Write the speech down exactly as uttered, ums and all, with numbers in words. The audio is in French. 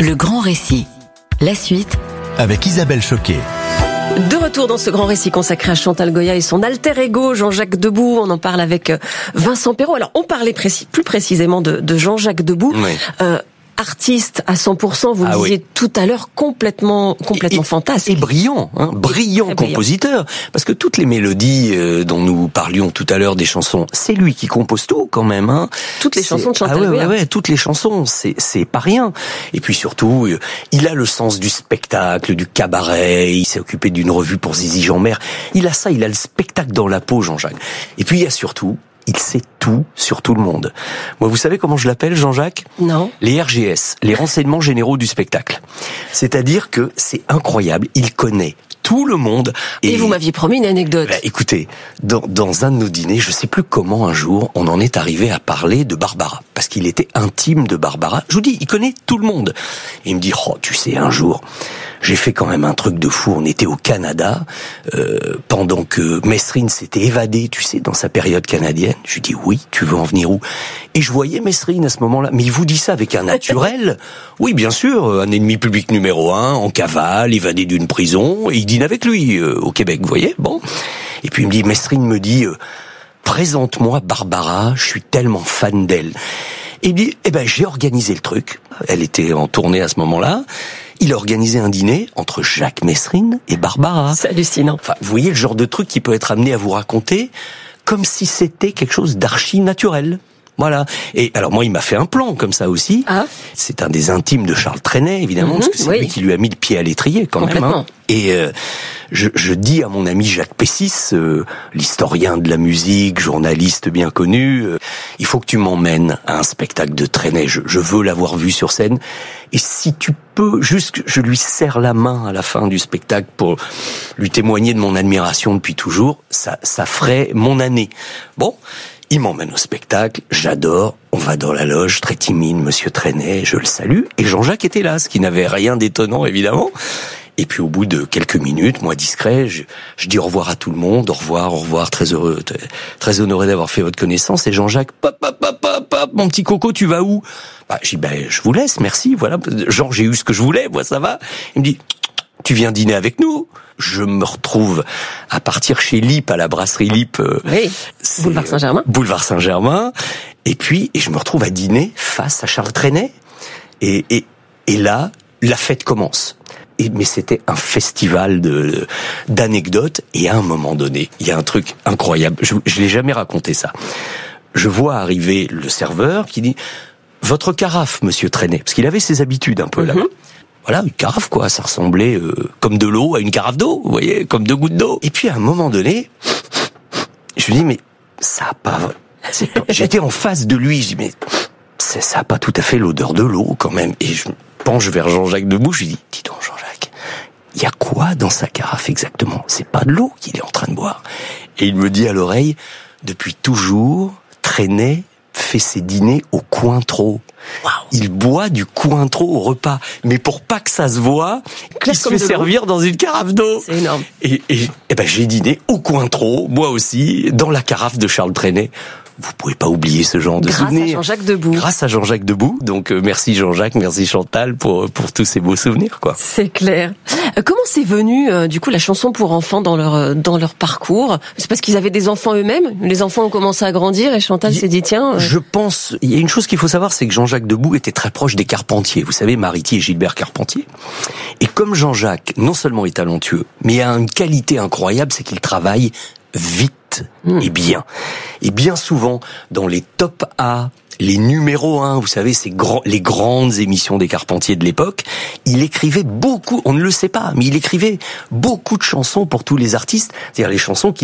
Le grand récit. La suite avec Isabelle Choquet. De retour dans ce grand récit consacré à Chantal Goya et son alter ego Jean-Jacques Debout. On en parle avec Vincent Perrault. Alors, on parlait précis, plus précisément de, de Jean-Jacques Debout. Oui. Euh, artiste à cent pour cent, vous ah le disiez oui. tout à l'heure, complètement, complètement et, fantasque. Et brillant, hein, brillant Très compositeur. Brillant. Parce que toutes les mélodies euh, dont nous parlions tout à l'heure des chansons, c'est lui qui compose tout quand même. Hein. Toutes les c'est... chansons de Chantal ah ouais, Goya. Ouais, ouais, toutes les chansons, c'est, c'est pas rien. Et puis surtout, euh, il a le sens du spectacle, du cabaret. Il s'est occupé d'une revue pour Zizi Jeanmaire. Il a ça, il a le spectacle dans la peau, Jean-Jacques. Et puis il y a surtout... il sait tout sur tout le monde. Moi, vous savez comment je l'appelle, Jean-Jacques ? Non. Les R G S, les renseignements généraux du spectacle. C'est-à-dire que c'est incroyable, il connaît tout le monde. Et, et vous m'aviez promis une anecdote. Bah, écoutez, dans, dans un de nos dîners, je sais plus comment un jour, on en est arrivé à parler de Barbara. Parce qu'il était intime de Barbara. Je vous dis, il connaît tout le monde. Et il me dit, oh, tu sais, un jour... j'ai fait quand même un truc de fou. On était au Canada euh, pendant que Mesrine s'était évadée, tu sais, dans sa période canadienne. Je lui dis oui, tu veux en venir où ? Et je voyais Mesrine à ce moment-là. Mais il vous dit ça avec un naturel. Oui, bien sûr, un ennemi public numéro un, en cavale, évadé d'une prison, et il dîne avec lui euh, au Québec, vous voyez ? Bon. Et puis il me dit, Mesrine me dit, euh, présente-moi Barbara, je suis tellement fan d'elle. Et il dit, eh ben j'ai organisé le truc. Elle était en tournée à ce moment-là. Il a organisé un dîner entre Jacques Mesrine et Barbara. C'est hallucinant. Enfin, vous voyez le genre de truc qui peut être amené à vous raconter comme si c'était quelque chose d'archi naturel. Voilà. Et alors moi, il m'a fait un plan comme ça aussi. Ah. C'est un des intimes de Charles Trenet, évidemment, mmh, parce que c'est oui. lui qui lui a mis le pied à l'étrier quand même. Hein. Et euh, je, je dis à mon ami Jacques Pessis, euh, l'historien de la musique, journaliste bien connu, euh, il faut que tu m'emmènes à un spectacle de Trenet. Je, je veux l'avoir vu sur scène. Et si tu peux, juste, je lui serre la main à la fin du spectacle pour lui témoigner de mon admiration depuis toujours, ça, ça ferait mon année. Bon. Il m'emmène au spectacle, j'adore, on va dans la loge, très timide, monsieur Trenet, je le salue, et Jean-Jacques était là, ce qui n'avait rien d'étonnant, évidemment. Et puis au bout de quelques minutes, moi discret, je, je dis au revoir à tout le monde, au revoir, au revoir, très heureux, très, très honoré d'avoir fait votre connaissance, et Jean-Jacques, pop, pop, pop, pop, pop, mon petit coco, tu vas où ? Bah, je dis, ben, je vous laisse, merci, voilà, genre, j'ai eu ce que je voulais, moi, ça va. Il me dit, tu viens dîner avec nous ? Je me retrouve à partir chez Lippe, à la brasserie Lippe. Oui, boulevard Saint-Germain. Boulevard Saint-Germain. Et puis, et je me retrouve à dîner face à Charles Trenet. Et, et, et là, la fête commence. Et, mais c'était un festival de, d'anecdotes. Et à un moment donné, il y a un truc incroyable. Je, je l'ai jamais raconté ça. Je vois arriver le serveur qui dit, votre carafe, monsieur Trenet. Parce qu'il avait ses habitudes un peu mm-hmm. là-bas. Voilà, une carafe, quoi. Ça ressemblait euh, comme de l'eau à une carafe d'eau, vous voyez, comme deux gouttes d'eau. Et puis, à un moment donné, je lui dis, mais ça a pas... C'est pas... J'étais en face de lui, je dis, mais c'est, ça a pas tout à fait l'odeur de l'eau, quand même. Et je me penche vers Jean-Jacques Debout, je lui dis, dis donc, Jean-Jacques, il y a quoi dans sa carafe exactement ? C'est pas de l'eau qu'il est en train de boire. Et il me dit à l'oreille, depuis toujours, Trenet fait ses dîners au Cointreau. Wow. Il boit du Cointreau au repas, mais pour pas que ça se voie, il se fait servir dans une carafe d'eau. C'est énorme. Et, et, et ben j'ai dîné au Cointreau, moi aussi, dans la carafe de Charles Trenet. Vous pouvez pas oublier ce genre de souvenirs. Grâce à Jean-Jacques Debout. Grâce à Jean-Jacques Debout. Donc euh, merci Jean-Jacques, merci Chantal pour pour tous ces beaux souvenirs, quoi. C'est clair. Euh, comment c'est venu euh, du coup la chanson pour enfants dans leur euh, dans leur parcours ? C'est parce qu'ils avaient des enfants eux-mêmes. Les enfants ont commencé à grandir et Chantal il, s'est dit tiens. Euh... Je pense. Il y a une chose qu'il faut savoir, c'est que Jean-Jacques Debout était très proche des Carpentier. Vous savez, Mariti et Gilbert Carpentier. Et comme Jean-Jacques, non seulement est talentueux, mais a une qualité incroyable, c'est qu'il travaille vite mmh. et bien. Et bien souvent, dans les top A, les numéros un, vous savez, ces grands, les grandes émissions des Carpentiers de l'époque, il écrivait beaucoup, on ne le sait pas, mais il écrivait beaucoup de chansons pour tous les artistes, c'est-à-dire les chansons qui